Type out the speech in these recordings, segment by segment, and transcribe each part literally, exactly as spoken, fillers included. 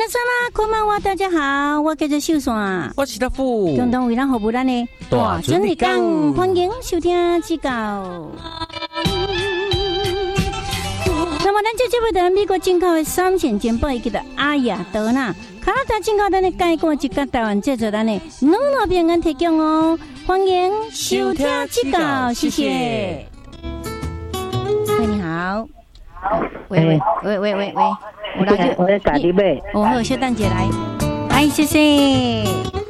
山啦，こんばんは，大家好，我叫做秀山， 我是大富， 共同为咱服务咱的大准日讲，欢迎收听指教。那么，咱这节目在美国进口的三线煎包，伊叫做阿雅德纳，加拿大进口咱的改过一个台湾制作咱的两路平安提供哦，欢迎收听指教，谢谢。喂，你好。喂喂喂喂喂喂，我来就我在家里呗。 哦，好，小蛋姐来，来，谢谢。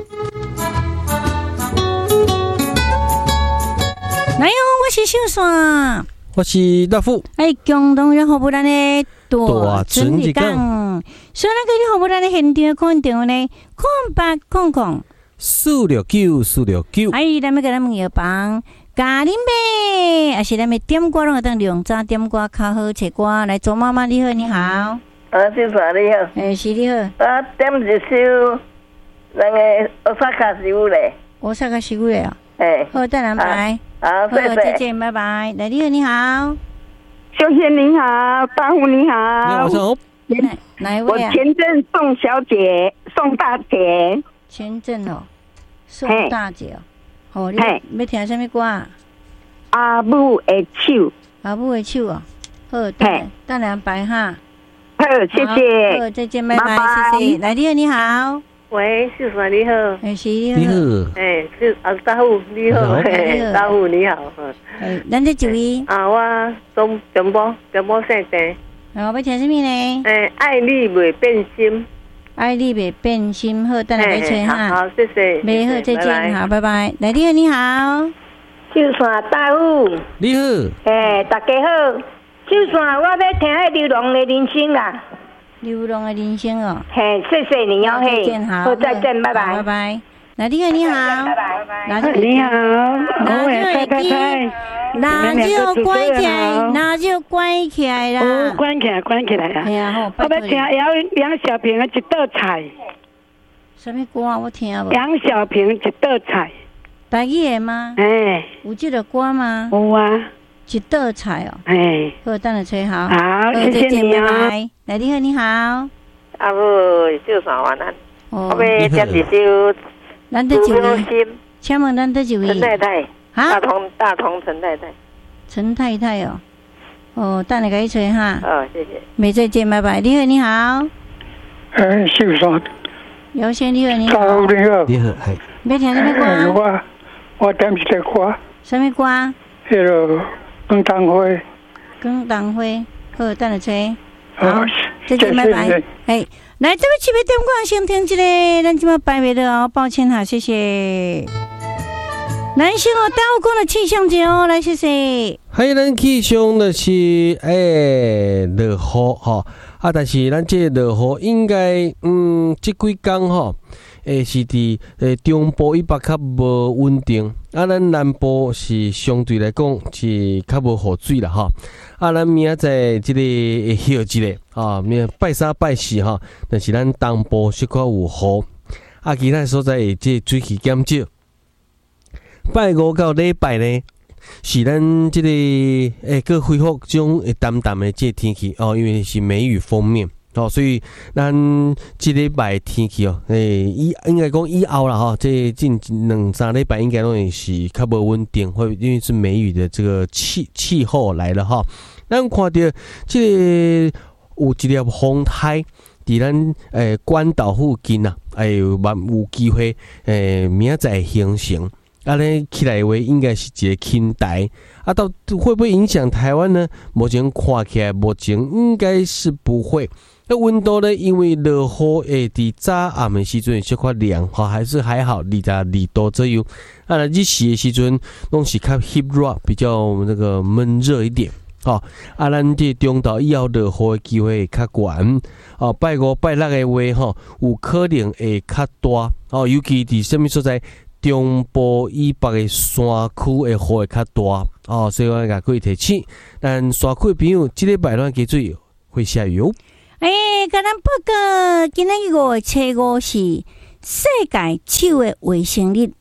来哟，我是秀山， 我是大富。 哎，共同要服务咱的大准日讲，所以咱个要服务咱的现场空场呢，空八空空四六九四六九。 哎，咱们给咱们药房。咖喱妹，还是咱们点歌拢会当用早点歌较好找歌来做妈妈你好，你好。 啊，先生你好。 哎，是你好。 啊，点一首那个奥萨卡西乌嘞。 奥萨卡西乌嘞哦。 哎。 好，再来拜。 好，谢谢。 再见，拜拜。来，你好，你好。 秀贤你好，大虎你好。 你好，我好。 哪哪一位啊？ 我前阵宋小姐，宋大姐。 前阵哦，宋大姐哦。哦，你要听什么歌啊？ 阿母的手， 阿母的手哦。好，等等两拜哈。 好，谢谢。 好，再见，拜拜，谢谢。来，你好，你好。 喂，秀山你好。 哎，是你好。 你好。 哎，是啊，大虎你好。大虎你好。 哎，咱这几位？ 啊，我中中波中波姓郑。 哦，要听什么呢？ 哎，爱你未变心。 爱你未变心，好，等下来吹哈。 好，谢谢。 没好，再见，好，拜拜。来，你好，你好。 秀山大虎。 你好。 哎，大家好。秀山，我要听《流浪的人生》啦。 流浪的人生哦。 嘿，谢谢你哦，嘿。好，再见，拜拜。 拜拜。来，你好，你好。 拜拜，拜拜。 你好。 我也太太太。那就关起来，那就关起来啦。 哦，关起来，关起来啦。 哎呀，好， 我要听杨杨小平的一道菜。 什么歌啊？我听无。 杨小平一道菜。 台语的吗？ 哎。 有这个歌吗？ 有啊。 一道菜哦。 哎。 好，等下吹好。 好，谢谢你啊。 来，你好，你好。 阿母，秀山晚安。 哦。 我要点一首。 咱得几位？请问咱得几位？ 陈太太。 啊。 大同大同陈太太。 陈太太哦。哦，等下给你吹哈。 哦，谢谢。 没再见，拜拜。你好，你好。 哎，秀山。 姚先，你好，你好。 大好，你好。 你好，系。 要听什么歌？ 我我点一个歌。 什么歌？ 迄个广东花。 广东花，好，等下吹。 好， 再见，拜拜。哎。来，这位七位点歌先听一个，咱今麦拜袂了哦，抱歉哈，谢谢。男性哦，大有讲的气象节哦，来谢谢。 嗨，咱气象就是诶落雨吼，啊，但是咱这落雨应该嗯，这几天吼，诶是伫诶中部以北较无稳定，啊，咱南部是相对来讲是较无雨水啦吼。啊，咱明仔载即个会歇一个啊，明拜三拜四吼，但是咱东部小可有雨，啊，其他所在会即水气减少。拜五到礼拜呢，是咱即个诶，个恢复种会淡淡的即天气哦，因为是梅雨锋面哦，所以咱即礼拜天气哦，诶，以应该讲以后啦吼，这近两三礼拜应该拢会是较无稳定，会因为是梅雨的这个气气候来了哈。咱看到即个有一粒风台伫咱诶关岛附近啊，哎有蛮有机会诶明仔载形成。啊，咧起来的话，应该是一个轻台啊，到会不会影响台湾呢？目前看起来，目前应该是不会。那温度呢？因为落雨诶，伫早暗的时阵小可凉，哈，还是还好，二十二度左右。啊，日时的时阵，拢是较湿热，比较那个闷热一点。哦，啊，咱这中岛以后落雨的机会会较悬。哦，拜五、拜六的话，吼，有可能会较大。哦，尤其伫什么所在？中部以北的山区的雨会较大哦，所以我甲各位提醒，咱山区的朋友，即礼拜咱记住会下雨哦。 哎，甲咱报告，今仔日五月初五是世界手的卫生日，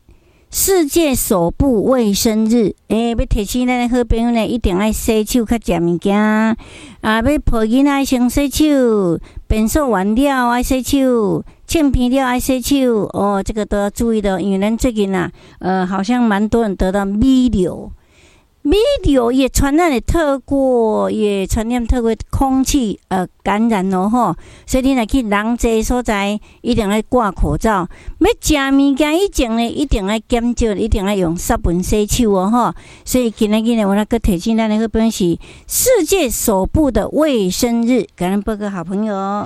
世界手部卫生日，诶、欸，要提醒咱的好朋友呢，一定爱洗手，较食物件啊，要抱囡仔先洗手，便所完了爱洗手，欠片了爱洗手，哦，这个都要注意的，因为咱最近啊，呃，好像蛮多人得到米流。米流也传染的透过，也传染透过空气呃感染咯吼，所以你若去人济所在，一定要挂口罩。要食物件以前呢，一定要减少，一定要用湿盆洗手哦吼。所以今日今日我那个提醒咱的好朋友是世界手部的卫生日，感恩报告好朋友。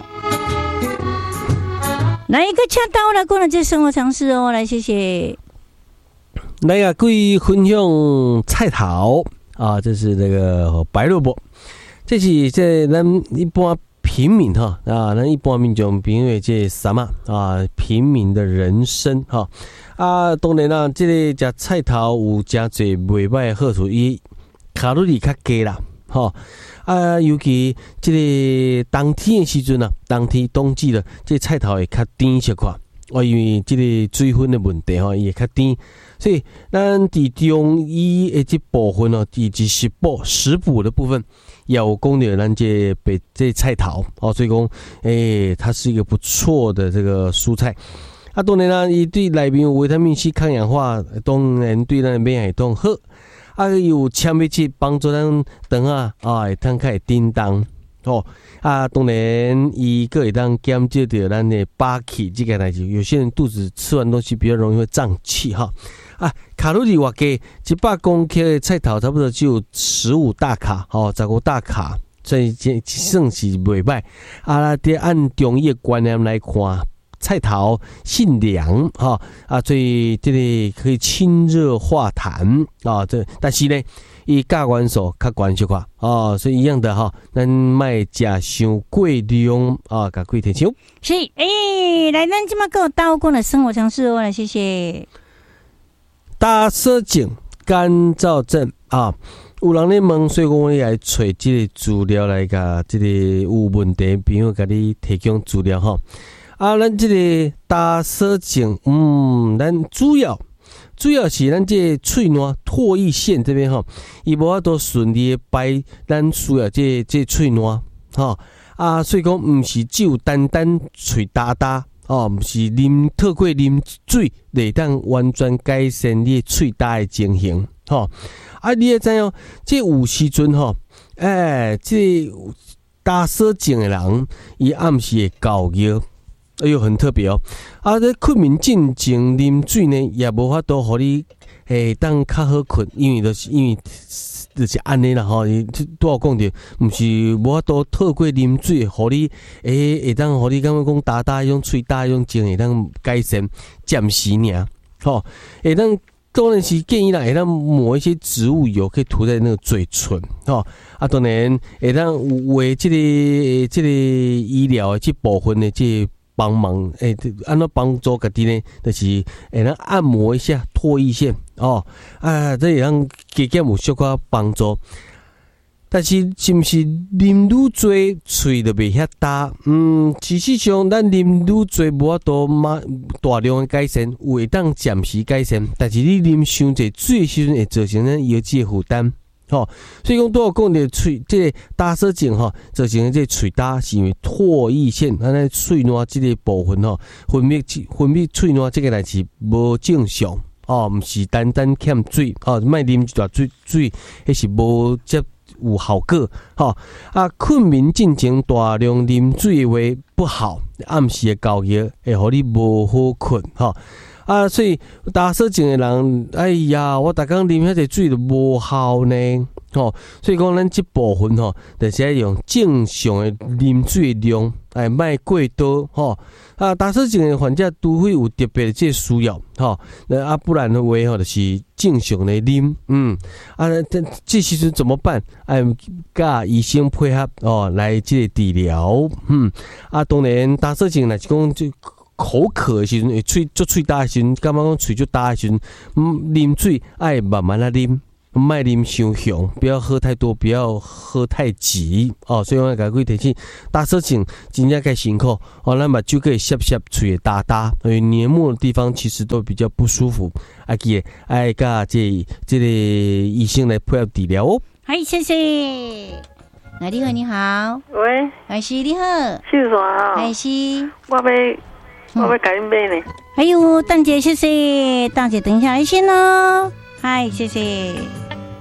来一个恰到来，过了这生活常识哦，来谢谢。 来啊，各位分享菜头啊，这是那个白萝卜，这是这咱一般平民哈啊，咱一般民众评为这什么啊？平民的人生哈啊，当然啦，这个食菜头有真侪袂歹的好处，伊卡路里较低啦，哈啊，尤其这个冬天的时阵啊，冬天冬季了，这菜头会较甜些块。哦，因为这个水分的问题吼，伊会较甜，所以咱伫中医的这部分哦，以及食补食补的部分，也有讲到咱这北这菜头哦，所以讲，诶、欸，它是一个不错的这个蔬菜。啊，当然啦，伊对内面有维他命 C 抗氧化，当然对咱免疫系统好。啊，有纤维质帮助咱肠啊啊会通较会叮当。哦啊，当然，伊个会当减少掉咱的饱气这个代志。有些人肚子吃完东西比较容易会胀气哈。啊，卡路里话低，一百公克的菜头差不多只有十五大卡，哦，十五大卡，所以这算是袂歹。啊，那得按中医的观念来看，菜头性凉哈啊，所以这个可以清热化痰啊。这但是呢。伊价元素较悬小块哦，所以一样的哈，咱卖食伤过量啊，甲贵提醒。 是，诶、欸，来，咱今麦跟我倒讲的生活常识哦，来，谢谢。 大舌颈干燥症啊，有人咧问，所以讲我来找这个资料来甲这个有问题朋友甲你提供资料哈。啊，咱这个大舌颈，嗯，咱主要。主要是咱这喙烂唾液腺这边吼，伊无法度顺利的排咱需要这这喙烂吼啊，所以讲毋是只有单单喙焦焦哦，毋是啉透过啉水来当完全改善你喙焦的情形吼啊，你也知影，这有时阵吼，哎，这大舌症的人，伊暗时会搞药。哎呦，很特别哦！啊，这困眠进前啉水呢，也无法度互你诶当较好困，因为就是因为就是安尼啦吼。伊拄好讲着，毋是无法度透过啉水，互你诶会当互你感觉讲打打迄种喙打迄种症会当改善，暂时尔吼，会当当然是建议啦，会当抹一些植物油，可以涂在那个嘴唇吼。啊，当然会当为这个这个医疗的这部分的这。帮忙诶，按照帮助家己呢，就是会当按摩一下唾液腺哦，啊，这会当加减有小可帮助。但是是毋是啉愈多喙就袂遐焦？嗯，事实上咱啉愈多无法度马大量的改善，有会当暂时改善，但是你啉伤侪水的时阵，会造成咱腰肌的负担。吼，所以讲都有讲的喙，这个大舌症吼，造成这喙焦是因为唾液腺，咱咧喙烂这个部分吼，分泌分泌喙烂这个代志无正常哦，毋是单单欠水哦，莫啉一大水水，迄是无接有效果吼。啊，困眠进前大量啉水的话不好，暗时的熬夜会互你无好困吼。啊，所以大舌症的人，哎呀，我逐工啉遐济水都无效呢，吼。所以讲咱这部分吼，就是要用正常的啉水的量，哎，莫过多，吼。啊，大舌症的患者除非有特别的这需要，吼，那啊不然的话吼，就是正常的啉，嗯，啊，这这时阵怎么办？哎，甲医生配合哦，来这个治疗，嗯，啊，当然大舌症若是讲就。口渴的时阵，会喙足喙焦的时阵，感觉讲喙足焦的时阵，嗯，啉水爱慢慢啊啉， 卖啉伤凶，不要喝太多，不要喝太急哦。所以我甲各位提醒，打车前真正该辛苦哦，咱目睭可以涩涩，嘴也大大，所以黏膜的地方其实都比较不舒服。啊，记得爱甲这这个医生来配合治疗哦。 好，谢谢。来，你好，你好， 喂， 海西你好， 秀山啊， 海西， 我要我要甲恁买呢。 还有蛋姐，谢谢，蛋姐，等一下来先哦。嗨，谢谢。